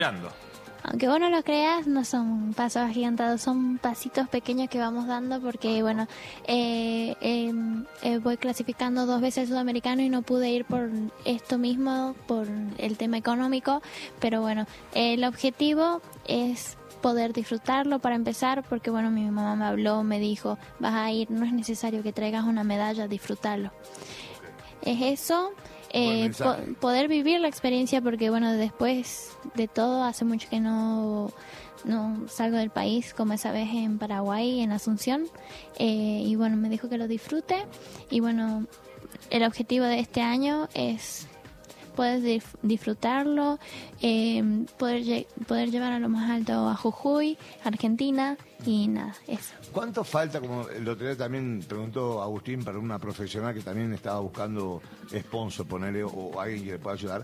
Aunque vos no lo creas, no son pasos agigantados, son pasitos pequeños que vamos dando porque, bueno, voy clasificando 2 veces el sudamericano y no pude ir por esto mismo, por el tema económico, pero bueno, el objetivo es poder disfrutarlo para empezar, porque bueno, mi mamá me habló, me dijo, vas a ir, no es necesario que traigas una medalla, disfrutarlo. Es eso. Poder vivir la experiencia, porque bueno, después de todo hace mucho que no salgo del país, como esa vez en Paraguay, en Asunción, y bueno, me dijo que lo disfrute, y bueno, el objetivo de este año es poder disfrutarlo, poder llevar a lo más alto a Jujuy, Argentina, y nada, eso. ¿Cuánto falta? Como el otro día también preguntó Agustín, para una profesional que también estaba buscando sponsor, ponerle, o alguien que le pueda ayudar.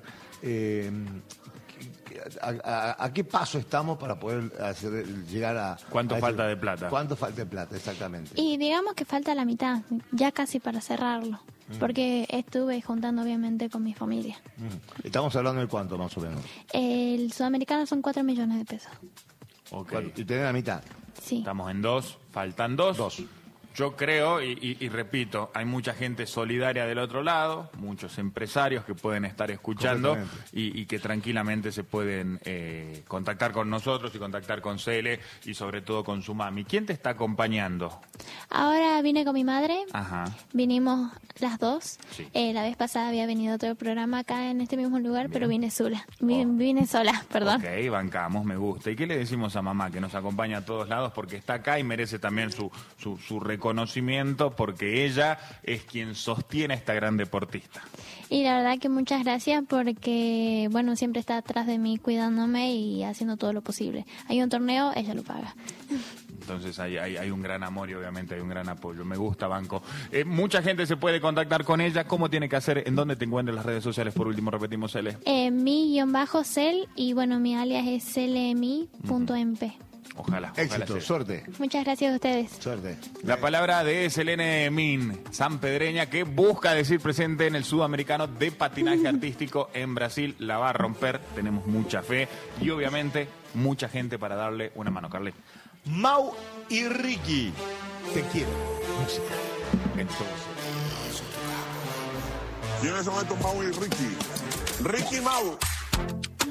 ¿A qué paso estamos para poder llegar a... ¿Cuánto falta de plata? ¿Cuánto falta de plata, exactamente? Y digamos que falta la mitad, ya casi para cerrarlo, porque estuve juntando obviamente con mi familia. ¿Estamos hablando de cuánto más o menos? El sudamericano son 4 millones de pesos. Okay. ¿Y tenés la mitad? Sí. Estamos en 2, faltan 2. 2. Yo creo, y repito, hay mucha gente solidaria del otro lado, muchos empresarios que pueden estar escuchando y que tranquilamente se pueden contactar con nosotros y contactar con Cele y sobre todo con su mami. ¿Quién te está acompañando? Ahora vine con mi madre. Ajá. Vinimos las dos. Sí. La vez pasada había venido otro programa acá en este mismo lugar, pero vine sola. Vine sola, perdón. Ok, bancamos, me gusta. ¿Y qué le decimos a mamá que nos acompaña a todos lados porque está acá y merece también su reconocimiento porque ella es quien sostiene a esta gran deportista? Y la verdad que muchas gracias porque, bueno, siempre está atrás de mí cuidándome y haciendo todo lo posible. Hay un torneo, ella lo paga. Entonces hay un gran amor y obviamente hay un gran apoyo. Me gusta, banco. Mucha gente se puede contactar con ella. ¿Cómo tiene que hacer? ¿En dónde te encuentran las redes sociales? Por último, repetimos, Cele. Mi_cel y bueno, mi alias es celemi.mp. Ojalá. Éxito, sea. suerte. Muchas gracias a ustedes. Suerte. La palabra de Selene Min, sanpedreña, que busca decir presente en el Sudamericano de Patinaje Artístico en Brasil. La va a romper, tenemos mucha fe y obviamente mucha gente para darle una mano, Carly. Mau y Ricky, te quiero. Música. Entonces. Y en ese momento Mau y Ricky. Ricky Mau.